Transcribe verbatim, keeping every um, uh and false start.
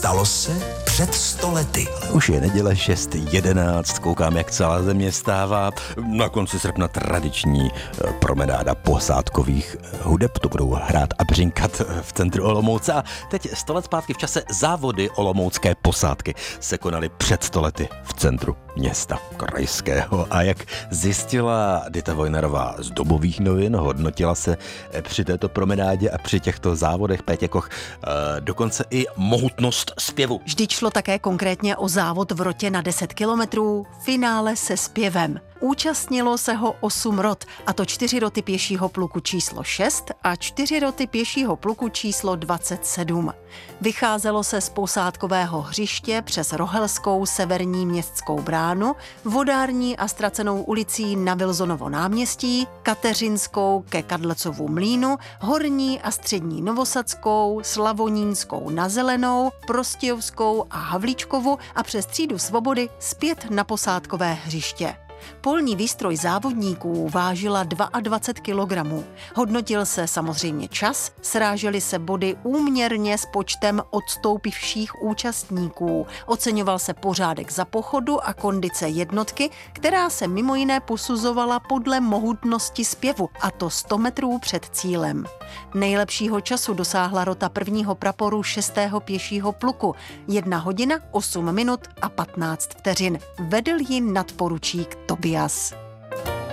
Stalo se před sto lety. Už je neděle šest jedenáct, koukám, jak celá země stává. Na konci srpna tradiční promenáda posádkových hudeb, to budou hrát a břinkat v centru Olomouce. A teď sto let zpátky v čase závody olomoucké posádky se konaly před sto lety v centru města krajského. A jak zjistila Dita Vojnarová z Dobových novin, hodnotila se při této promenádě a při těchto závodech Pétě Koch dokonce i mohutnost zpěvu. Vždyť šlo také konkrétně o závod v rotě na deset kilometrů, finále se zpěvem. Účastnilo se ho osm rot, a to čtyři roty pěšího pluku číslo šest a čtyři roty pěšího pluku číslo dvacet sedm. Vycházelo se z posádkového hřiště přes Rohelskou severní městskou bránu, Vodární a Ztracenou ulicí na Vilzonovo náměstí, Kateřinskou ke Kadlecovu mlýnu, Horní a Střední Novosadskou, Slavonínskou na Zelenou, Prostějovskou a Havlíčkovu a přes Třídu Svobody zpět na posádkové hřiště. Polní výstroj závodníků vážila dvacet dva kilogramů. Hodnotil se samozřejmě čas, srážely se body úměrně s počtem odstoupivších účastníků. Oceňoval se pořádek za pochodu a kondice jednotky, která se mimo jiné posuzovala podle mohutnosti zpěvu, a to sto metrů před cílem. Nejlepšího času dosáhla rota prvního praporu šestého pěšího pluku. Jedna hodina, osm minut a patnáct vteřin. Vedl ji nadporučík Tobias.